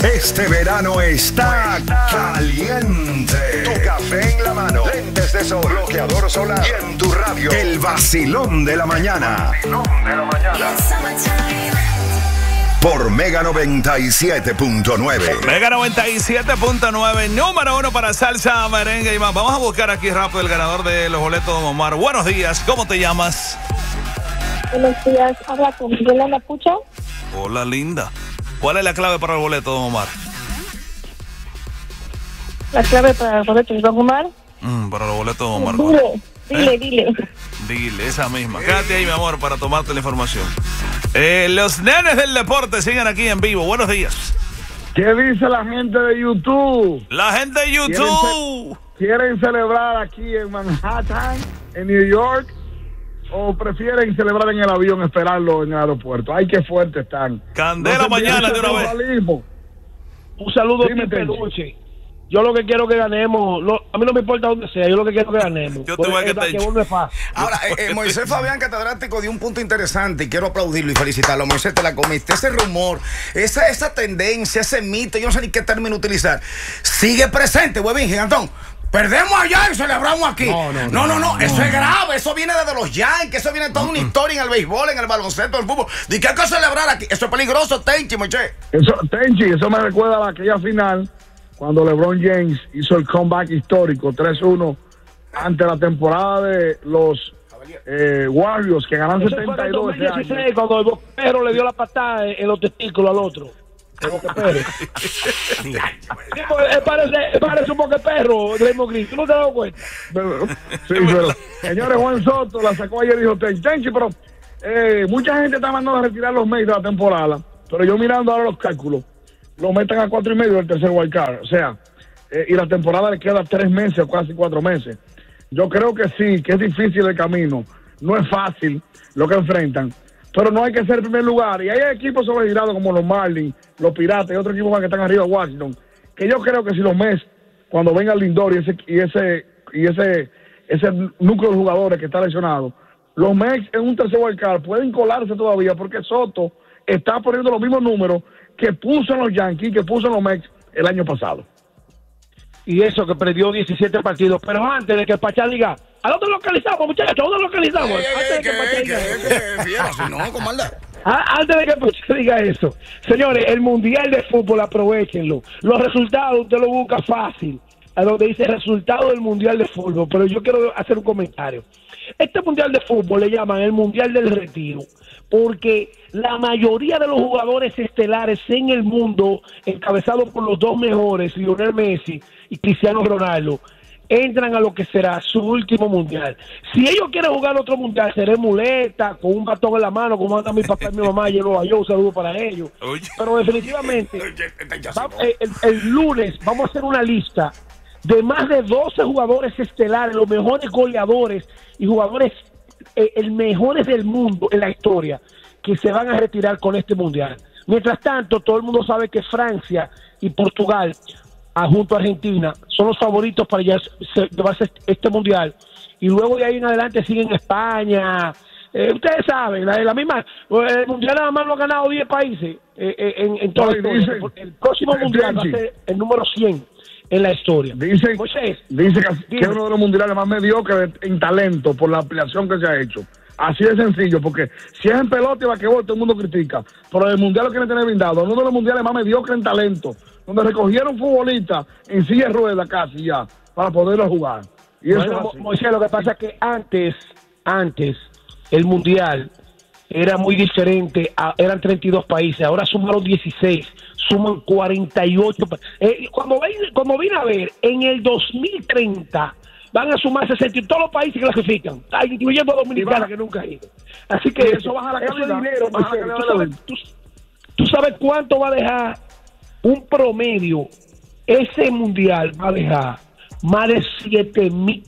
Este verano está caliente. Tu café en la mano, lentes de sol, bloqueador solar y en tu radio, el vacilón de la mañana. Por Mega 97.9. Mega 97.9, número 1 para salsa, merengue y más. Vamos a buscar aquí rápido el ganador de los boletos, don Omar. Buenos días, ¿cómo te llamas? Buenos días, habla con Yolanda Pucha. Hola, linda. ¿Cuál es la clave para el boleto, don Omar? La clave para el boleto de don Omar. Para los boletos, don Omar. Dile. Dile, esa misma. Quédate ahí, mi amor, para tomarte la información. Los nenes del deporte siguen aquí en vivo. Buenos días. ¿Qué dice la gente de YouTube? La gente de YouTube. ¿Quieren celebrar aquí en Manhattan, en New York? ¿O prefieren celebrar en el avión, esperarlo en el aeropuerto? ¡Ay, qué fuerte están! Candela mañana de una vez. Un saludo Dime, a Peluche. Yo lo que quiero que ganemos, a mí no me importa dónde sea, yo lo que quiero que ganemos. Yo te voy a que te no es fácil. Ahora, Moisés Fabián, catedrático, dio un punto interesante y quiero aplaudirlo y felicitarlo. Moisés, te la comiste. Ese rumor, esa tendencia, ese mito, yo no sé ni qué término utilizar, sigue presente, huevín, gigantón. Perdemos allá y celebramos aquí. No, eso es grave. Eso viene desde los Yankees. Eso viene de toda una historia en el béisbol, en el baloncesto, en el fútbol. ¿De qué hay que celebrar aquí? Eso es peligroso, Tenchi, Moisés. Eso me recuerda a aquella final cuando LeBron James hizo el comeback histórico 3-1 ante la temporada de los Warriors, que ganaron 72 ese año. Cuando el Boquepero le dio la patada en los testículos al otro. Parece un Boquepero, Draymond Green. ¿Tú no te has dado cuenta? Pero señores, Juan Soto la sacó ayer y dijo Tenchi, pero mucha gente está mandando a retirar los Mets de la temporada, pero yo mirando ahora los cálculos, lo metan a 4.5 del tercer wildcard, o sea, y la temporada le queda 3 meses o casi 4 meses. Yo creo que sí, que es difícil el camino, no es fácil lo que enfrentan, pero no hay que ser el primer lugar. Y hay equipos sobregirados como los Marlins, los Piratas y otros equipos más que están arriba de Washington, que yo creo que si los Mets, cuando venga el Lindor y ese núcleo de jugadores que está lesionado, los Mets en un tercer wildcard pueden colarse todavía, porque Soto está poniendo los mismos números que puso en los Yankees, que puso en los Mets el año pasado. Y eso que perdió 17 partidos. Pero antes de que Pachá diga, ¿a dónde localizamos, muchachos? ¿A dónde localizamos? Antes de que Pachá diga antes de que Pachá diga eso. Señores, el Mundial de Fútbol, aprovechenlo. Los resultados usted lo busca fácil, a donde dice resultado del Mundial de Fútbol. Pero yo quiero hacer un comentario. Este Mundial de Fútbol le llaman el Mundial del Retiro, porque la mayoría de los jugadores estelares en el mundo, encabezados por los dos mejores, Lionel Messi y Cristiano Ronaldo, entran a lo que será su último mundial. Si ellos quieren jugar otro mundial, será en muleta, con un batón en la mano, como anda mi papá y mi mamá, y en Nueva York, un saludo para ellos. Pero definitivamente, el lunes vamos a hacer una lista de más de 12 jugadores estelares, los mejores goleadores y jugadores mejores del mundo en la historia, que se van a retirar con este mundial. Mientras tanto, todo el mundo sabe que Francia y Portugal, junto a Argentina, son los favoritos para llevarse este mundial, y luego de ahí en adelante siguen España. Ustedes saben, la misma, el mundial nada más lo han ganado 10 países en toda la historia. El próximo mundial va a ser el número 100 en la historia. Dice que es uno de los mundiales más mediocres en talento por la ampliación que se ha hecho. Así de sencillo, porque si es en pelota y basquetbol, todo el mundo critica, pero el mundial lo quieren tener blindado. Uno de los mundiales más mediocres en talento, donde recogieron futbolistas en silla de ruedas casi ya, para poderlo jugar. Y bueno, Moisés, lo que pasa es que antes el mundial era muy diferente, eran 32 países, ahora sumaron 16, suman 48. Como vine a ver, en el 2030 van a sumar 60 y todos los países que clasifican, incluyendo Dominicana, que nunca ha ido. Así que eso baja la calidad. Dinero, ¿tú sabes cuánto va a dejar un promedio? Ese mundial va a dejar más de 7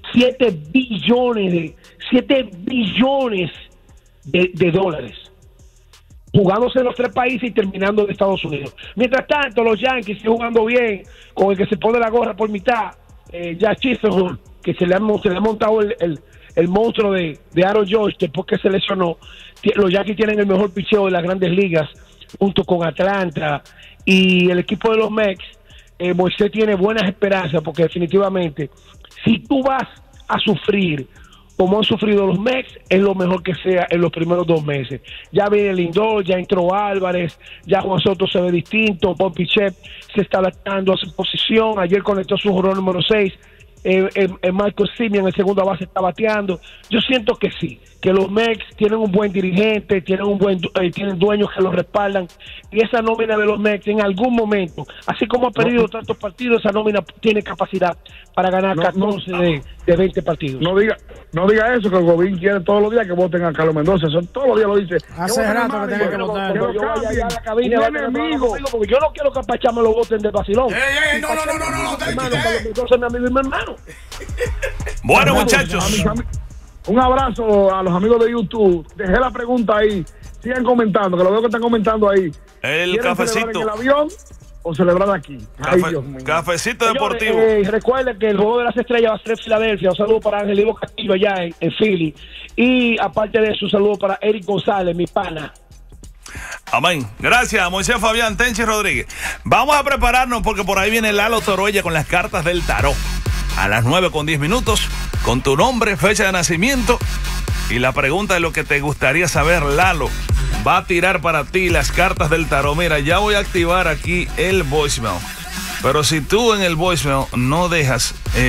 billones de dólares, jugándose en los 3 países y terminando en Estados Unidos. Mientras tanto, los Yankees siguen jugando bien, con el que se pone la gorra por mitad, Jack Chiselhurst, que se le ha montado el monstruo de Aaron George después que se lesionó. Los Yankees tienen el mejor picheo de las Grandes Ligas, junto con Atlanta y el equipo de los Mets, Moisés tiene buenas esperanzas, porque definitivamente, si tú vas a sufrir como han sufrido los Mets, es lo mejor que sea en los primeros 2 meses. Ya viene Lindor, ya entró Álvarez, ya Juan Soto se ve distinto, Bob Pichette se está adaptando a su posición, ayer conectó su jornada número 6, Marcus Semien en segunda base está bateando. Yo siento que sí, que los Mets tienen un buen dirigente, tienen dueños que los respaldan, y esa nómina de los Mets en algún momento, así como ha perdido tantos partidos, esa nómina tiene capacidad para ganar 14 de 20 partidos. No diga eso, que el Gobín quiere todos los días que voten a Carlos Mendoza. Eso todos los días lo dice. Hace rato que tenga que votar. Yo vaya allá a la cabina, porque yo no quiero que a Pachá me lo voten de vacilón. No, Carlos Mendoza es mi amigo y mi hermano. Bueno, muchachos. Un abrazo a los amigos de YouTube. Dejé la pregunta ahí. Sigan comentando, que lo veo que están comentando ahí. El cafecito. ¿En el avión o celebrar aquí? Ay, Dios mío. Cafecito deportivo. Recuerden que el Juego de las Estrellas va a ser en Filadelfia. Un saludo para Ángel Ivo Castillo allá en Philly. Y aparte de eso, un saludo para Eric González, mi pana. Amén. Gracias, Moisés Fabián, Tenchi Rodríguez. Vamos a prepararnos porque por ahí viene Lalo Toroella con las cartas del tarot. A las 9:10, con tu nombre, fecha de nacimiento y la pregunta de lo que te gustaría saber. Lalo va a tirar para ti las cartas del tarot. Mira, ya voy a activar aquí el voicemail. Pero si tú en el voicemail no dejas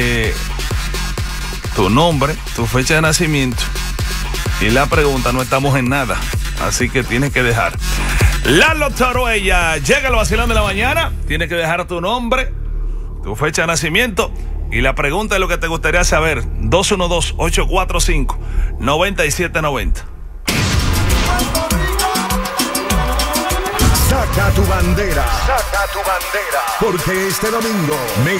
tu nombre, tu fecha de nacimiento y la pregunta, no estamos en nada. Así que tienes que dejar. Lalo Toroella, llega el vacilón de la mañana. Tienes que dejar tu nombre, tu fecha de nacimiento y la pregunta de lo que te gustaría saber. 212-845-9790. Saca tu bandera. Saca tu bandera. Porque este domingo